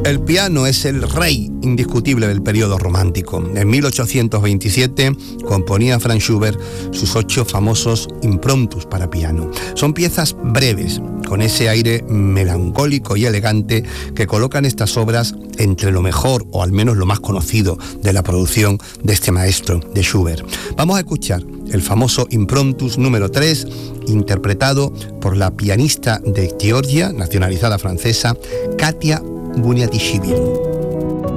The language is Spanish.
El piano es el rey indiscutible del periodo romántico. En 1827 componía Franz Schubert sus 8 famosos impromptus para piano. Son piezas breves, con ese aire melancólico y elegante que colocan estas obras entre lo mejor, o al menos lo más conocido, de la producción de este maestro, de Schubert. Vamos a escuchar el famoso impromptus número 3, interpretado por la pianista de Georgia, nacionalizada francesa, Katia Buniatishvili.